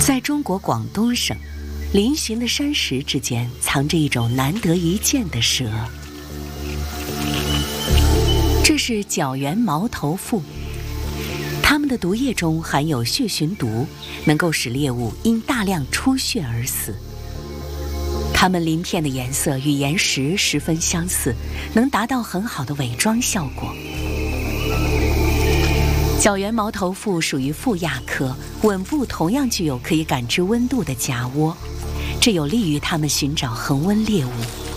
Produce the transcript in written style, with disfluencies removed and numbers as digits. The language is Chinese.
在中国广东省，嶙峋的山石之间藏着一种难得一见的蛇，这是角源毛头蝮。它们的毒液中含有血寻毒，能够使猎物因大量出血而死。它们鳞片的颜色与岩石十分相似，能达到很好的伪装效果。角源毛头蝮属于腹亚科，吻部同样具有可以感知温度的夹窝，这有利于它们寻找恒温猎物。